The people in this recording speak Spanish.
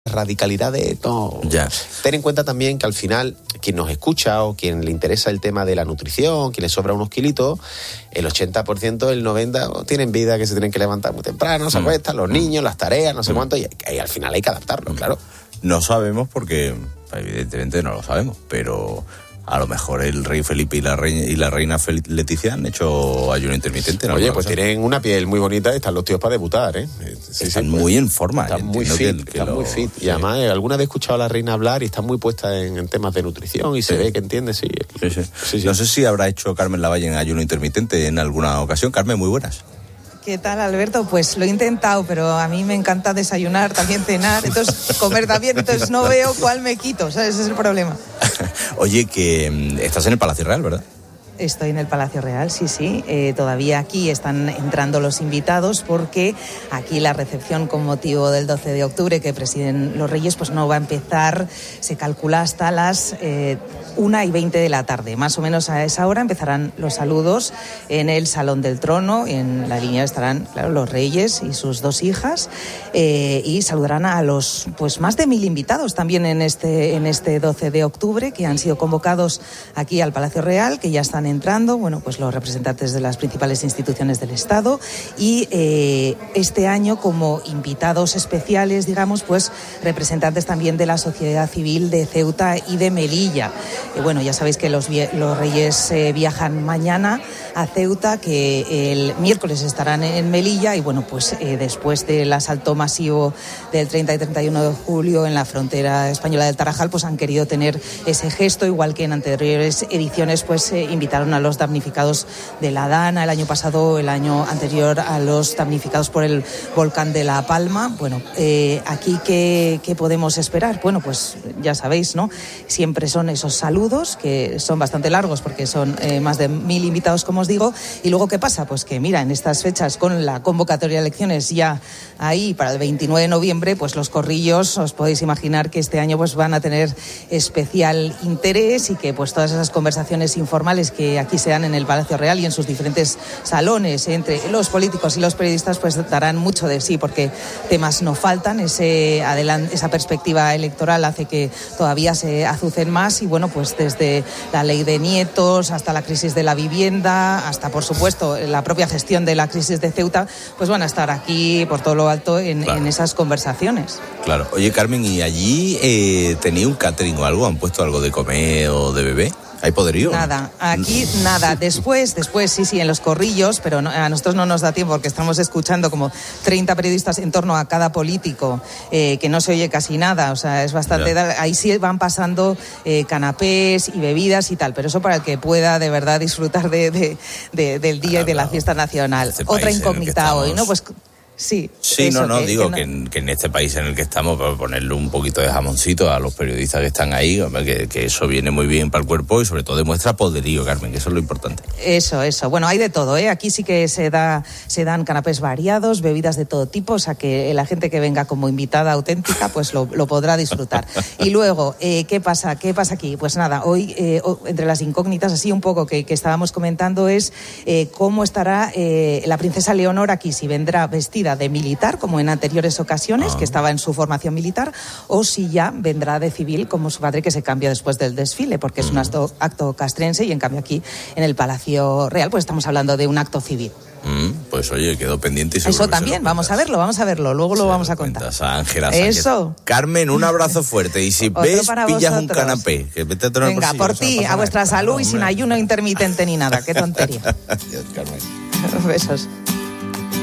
radicalidades, no. Ya. Ten en cuenta también que al final, quien nos escucha o quien le interesa el tema de la nutrición, quien le sobra unos kilitos, el 80%, el 90% tienen vida, que se tienen que levantar muy temprano, se acuestan, los niños, las tareas, no sé cuánto, y al final hay que adaptarlo, claro. No sabemos porque, evidentemente no lo sabemos, pero a lo mejor el rey Felipe y la reina Leticia han hecho ayuno intermitente. ¿No? Oye, pues tienen una piel muy bonita y están los tíos para debutar, ¿eh? Sí, están muy en forma. Están muy fit, muy fit. Y además, alguna vez he escuchado a la reina hablar y está muy puesta en temas de nutrición y se ve que entiende, sí. No sé si habrá hecho Carmen Lavalle en ayuno intermitente en alguna ocasión. Carmen, muy buenas. ¿Qué tal, Alberto? Pues lo he intentado, pero a mí me encanta desayunar, también cenar, entonces comer también, entonces no veo cuál me quito, ¿sabes? Ese es el problema. Oye, que estás en el Palacio Real, ¿verdad? Estoy en el Palacio Real, sí. Todavía aquí están entrando los invitados porque aquí la recepción con motivo del 12 de octubre que presiden los Reyes pues no va a empezar, se calcula hasta las 1:20 de la tarde. Más o menos a esa hora empezarán los saludos en el Salón del Trono. En la línea estarán, claro, los Reyes y sus dos hijas y saludarán a los pues más de 1.000 invitados también en este 12 de octubre que han sido convocados aquí al Palacio Real, que ya están entrando, bueno, pues los representantes de las principales instituciones del Estado y este año como invitados especiales, digamos, pues representantes también de la sociedad civil de Ceuta y de Melilla. Bueno, ya sabéis que los Reyes viajan mañana a Ceuta, que el miércoles estarán en Melilla y bueno, pues después del asalto masivo del 30 y 31 de julio en la frontera española del Tarajal, pues han querido tener ese gesto, igual que en anteriores ediciones, pues invitaron a los damnificados de la Dana el año pasado, el año anterior a los damnificados por el volcán de La Palma. Bueno, aquí ¿qué podemos esperar? Bueno, pues ya sabéis, ¿no? Siempre son esos saludos que son bastante largos porque son más de 1.000 invitados, como os digo. Y luego, ¿qué pasa? Pues que mira, en estas fechas con la convocatoria de elecciones ya ahí para el 29 de noviembre, pues los corrillos, os podéis imaginar que este año pues van a tener especial interés y que pues todas esas conversaciones informales que aquí se dan en el Palacio Real y en sus diferentes salones entre los políticos y los periodistas pues darán mucho de sí, porque temas no faltan, esa perspectiva electoral hace que todavía se azucen más y bueno, pues desde la ley de nietos hasta la crisis de la vivienda, hasta por supuesto la propia gestión de la crisis de Ceuta, pues van a estar aquí por todo lo alto en esas conversaciones. Claro. Oye, Carmen, ¿y allí tenía un catering o algo? ¿Han puesto algo de comer o de beber? ¿Hay poderío? Nada, aquí nada. Después, sí, en los corrillos, pero a nosotros no nos da tiempo porque estamos escuchando como 30 periodistas en torno a cada político, que no se oye casi nada, o sea, es bastante... Ahí sí van pasando canapés y bebidas y tal, pero eso para el que pueda de verdad disfrutar del día y de la fiesta nacional. Otra incógnita hoy, ¿no? Pues... Sí, digo que en este país en el que estamos, para ponerle un poquito de jamoncito a los periodistas que están ahí, que eso viene muy bien para el cuerpo y sobre todo demuestra poderío, Carmen, que eso es lo importante. Eso. Bueno, hay de todo, ¿eh? Aquí sí que se dan canapés variados, bebidas de todo tipo, o sea que la gente que venga como invitada auténtica, pues lo podrá disfrutar. Y luego, ¿qué pasa aquí? Pues nada, hoy, entre las incógnitas, así un poco que estábamos comentando, es cómo estará la princesa Leonor aquí, si vendrá vestida de militar, como en anteriores ocasiones, que estaba en su formación militar, o si ya vendrá de civil, como su padre, que se cambia después del desfile, porque es un acto castrense, y en cambio aquí, en el Palacio Real, pues estamos hablando de un acto civil. Pues oye, quedó pendiente y seguro eso también, vamos a verlo, luego lo vamos a contar. A Ángela Sánchez. Eso. Carmen, un abrazo fuerte, y si ves, pillas un canapé. Que vete a tener venga, por ti, a vuestra salud y sin ayuno intermitente ni nada, qué tontería. Adiós, Carmen. Besos.